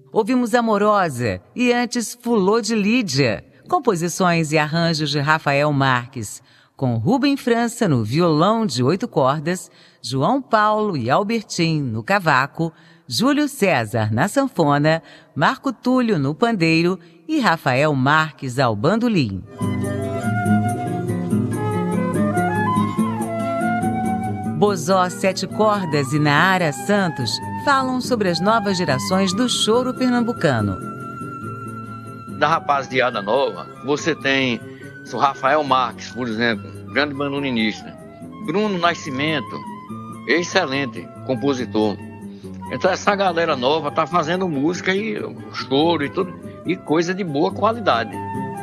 Ouvimos Amorosa e antes Fulô de Lídia, composições e arranjos de Rafael Marques, com Rubem França no violão de 8 cordas, João Paulo e Albertin no cavaco, Júlio César na sanfona, Marco Túlio no pandeiro e Rafael Marques ao bandolim. Bozó 7 Cordas e Naara Santos falam sobre as novas gerações do choro pernambucano. Da rapaziada nova, você tem o Rafael Marques, por exemplo, grande bandolinista. Bruno Nascimento, excelente compositor. Então essa galera nova tá fazendo música e choro e tudo, e coisa de boa qualidade.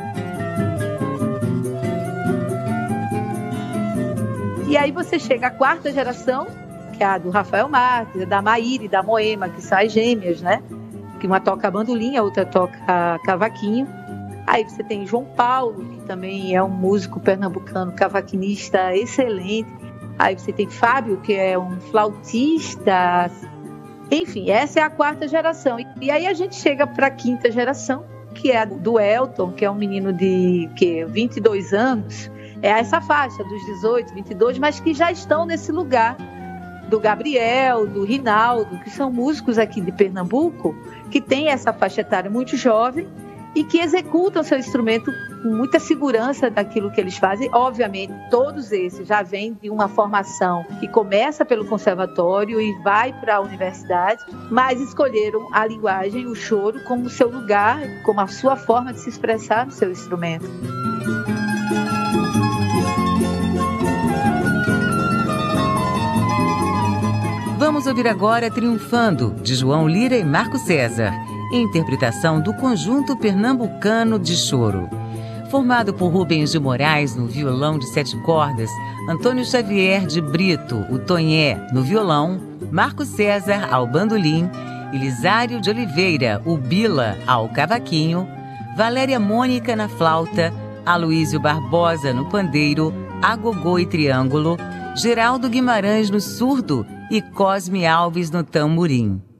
E aí você chega à 4ª geração, que é a do Rafael Marques, da Maíra e da Moema, que são as gêmeas, né? Que uma toca bandolim, a outra toca cavaquinho. Aí você tem João Paulo, que também é um músico pernambucano, cavaquinista excelente. Aí você tem Fábio, que é um flautista. Enfim, essa é a 4ª geração. E aí a gente chega para a 5ª geração, que é a do Elton, que é um menino de 22 anos. É essa faixa dos 18, 22, mas que já estão nesse lugar do Gabriel, do Rinaldo, que são músicos aqui de Pernambuco, que têm essa faixa etária muito jovem e que executam seu instrumento com muita segurança daquilo que eles fazem. Obviamente, todos esses já vêm de uma formação que começa pelo conservatório e vai para a universidade, mas escolheram a linguagem, o choro, como seu lugar, como a sua forma de se expressar no seu instrumento. Vamos ouvir agora Triunfando, de João Lira e Marco César, interpretação do Conjunto Pernambucano de Choro. Formado por Rubens de Moraes no violão de 7 cordas, Antônio Xavier de Brito, o Tonhé, no violão, Marco César ao bandolim, Elisário de Oliveira, o Bila, ao cavaquinho, Valéria Mônica na flauta, Aloísio Barbosa no pandeiro, agogô e triângulo, Geraldo Guimarães no surdo e Cosme Alves no tamborim.